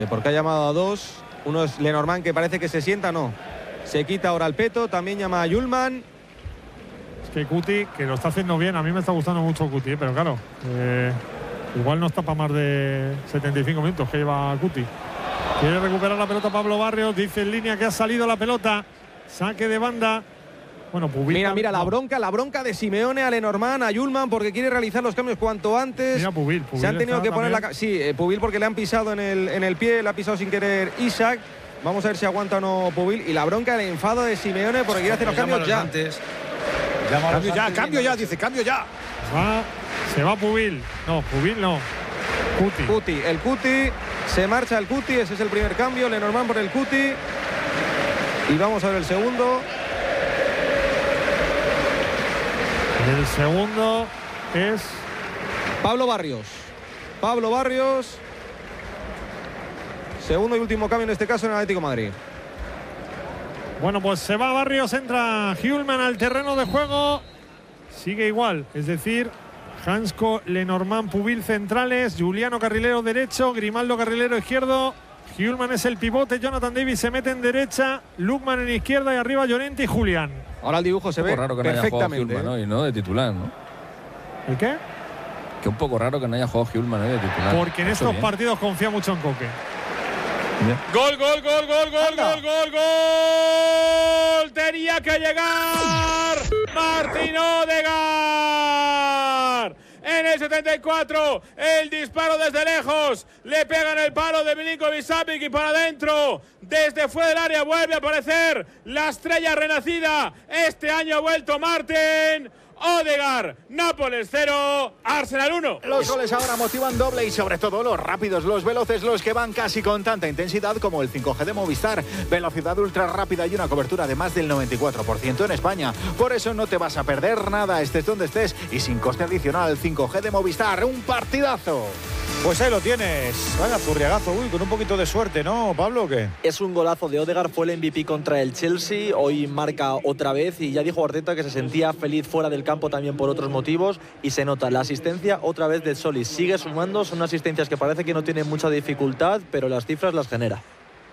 Porque ha llamado a dos. Uno es Lenormand, que parece que se sienta, no. Se quita ahora el peto, también llama a Yulman. Es que Cuti, que lo está haciendo bien, a mí me está gustando mucho Cuti, pero claro, igual no está para más de 75 minutos que lleva Cuti. Quiere recuperar la pelota Pablo Barrios, dice en línea que ha salido la pelota. Saque de banda. Bueno, Pubil. Mira la bronca de Simeone a Lenormand, a Yulman, porque quiere realizar los cambios cuanto antes. Mira, Pubil se han tenido que poner la... Sí, Pubil porque le han pisado en el pie, le ha pisado sin querer Isaac. Vamos a ver si aguanta o no Pubil. Y la bronca, el enfado de Simeone porque quiere hacer los cambios ya. Cambio ya, dice, cambio ya. Se va Pubil. No, Pubil no. Cuti. El Cuti. Se marcha el Cuti, ese es el primer cambio. Lenormand por el Cuti. Y vamos a ver el segundo. El segundo es Pablo Barrios. Segundo y último cambio en este caso en el Atlético de Madrid. Bueno, pues se va Barrios, entra Hjulmand al terreno de juego. Sigue igual, es decir, Hansko, Lenormand, Pubil centrales, Juliano carrilero derecho, Grimaldo carrilero izquierdo. Hjulmand es el pivote, Jonathan Davis se mete en derecha, Lukman en izquierda y arriba Llorente y Julián. Ahora el dibujo se ve raro que perfectamente. No haya jugado Hjulmand hoy, ¿no? De titular, ¿no? ¿El qué? Que un poco raro que no haya jugado Hjulmand hoy de titular. Porque en estos partidos confía mucho en Coque. Gol. Tenía que llegar Martín Ødegaard. En el 74, el disparo desde lejos. Le pegan el palo de Milinković-Savić y para adentro. Desde fuera del área vuelve a aparecer la estrella renacida. Este año ha vuelto Martín Ødegaard. Nápoles 0, Arsenal 1. Los goles ahora motivan doble y sobre todo los rápidos, los veloces, los que van casi con tanta intensidad como el 5G de Movistar. Velocidad ultra rápida y una cobertura de más del 94% en España. Por eso no te vas a perder nada, estés donde estés y sin coste adicional. 5G de Movistar, un partidazo. Pues ahí lo tienes. Vaya zurriagazo, con un poquito de suerte, ¿no, Pablo, o qué? Es un golazo de Ødegaard, fue el MVP contra el Chelsea, hoy marca otra vez y ya dijo Arteta que se sentía feliz fuera del campo también por otros motivos y se nota la asistencia otra vez de Solis. Sigue sumando, son asistencias que parece que no tienen mucha dificultad, pero las cifras las genera.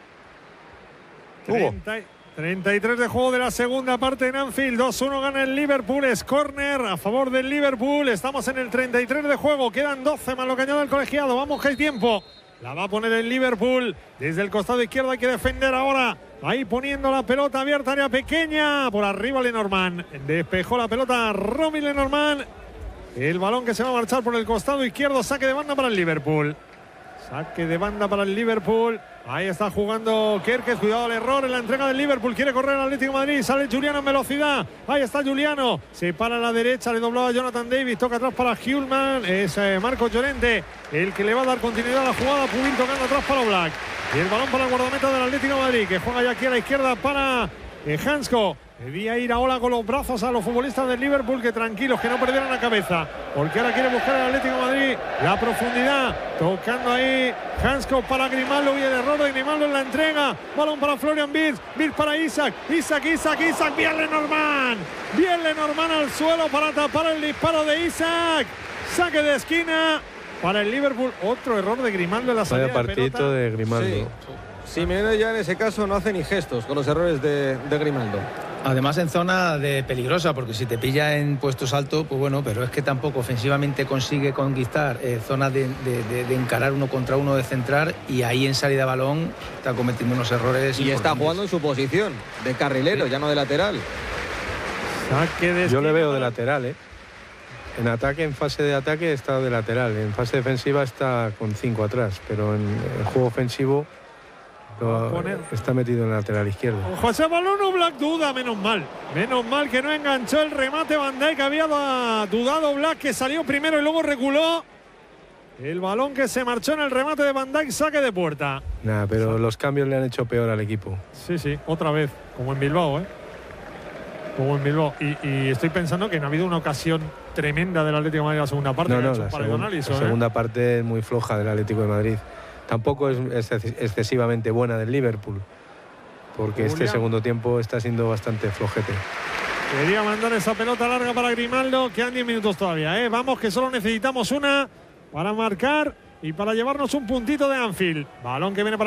33 de juego de la segunda parte en Anfield. 2-1 gana el Liverpool. Es córner a favor del Liverpool. Estamos en el 33 de juego. Quedan 12 más lo que añade el colegiado. Vamos que hay tiempo. La va a poner el Liverpool. Desde el costado izquierdo hay que defender ahora. Ahí poniendo la pelota abierta, área pequeña. Por arriba Lenormand. Despejó la pelota Romy Lenormand. El balón que se va a marchar por el costado izquierdo. Saque de banda para el Liverpool. Saque de banda para el Liverpool. Ahí está jugando Kerkez. Cuidado al error en la entrega del Liverpool. Quiere correr el Atlético de Madrid. Sale Juliano en velocidad. Ahí está Juliano. Se para a la derecha. Le doblaba Jonathan Davis. Toca atrás para Hjulmand. Es Marcos Llorente el que le va a dar continuidad a la jugada. Pubil tocando atrás para Oblak. Y el balón para el guardameta del Atlético de Madrid, que juega ya aquí a la izquierda para Hansko. Debía ir ahora con los brazos a los futbolistas del Liverpool, que tranquilos, que no perdieran la cabeza, porque ahora quiere buscar el Atlético de Madrid la profundidad, tocando ahí Hansko para Grimaldo y el error de Grimaldo en la entrega. Balón para Florian Wirtz, Wirtz para Isaac, bien Lenormand al suelo para tapar el disparo de Isaac. Saque de esquina para el Liverpool. Otro error de Grimaldo en la salida. Vaya partidito de Grimaldo. Sí. Simeone ya en ese caso no hace ni gestos con los errores de Grimaldo. Además en zona de peligrosa, porque si te pilla en puestos altos, pues bueno, pero es que tampoco ofensivamente consigue conquistar zonas de encarar uno contra uno, de centrar, y ahí en salida de balón está cometiendo unos errores. Y está jugando en su posición, de carrilero, ya no de lateral. Yo le veo de lateral, En ataque, en fase de ataque está de lateral, en fase defensiva está con 5 atrás, pero en el juego ofensivo está metido en el lateral izquierdo. José Balón Oblak duda, menos mal que no enganchó el remate Van Dijk. Había dudado Oblak, que salió primero y luego reculó. El balón que se marchó en el remate de Van Dijk, saque de puerta. Pero los cambios le han hecho peor al equipo. Sí, otra vez, como en Bilbao, Como en Bilbao. Y estoy pensando que no ha habido una ocasión tremenda del Atlético de Madrid en la segunda parte. La segunda parte es muy floja del Atlético de Madrid. Tampoco es excesivamente buena del Liverpool, porque este segundo tiempo está siendo bastante flojete. Quería mandar esa pelota larga para Grimaldo. Quedan 10 minutos todavía, Vamos, que solo necesitamos una para marcar y para llevarnos un puntito de Anfield. Balón que viene para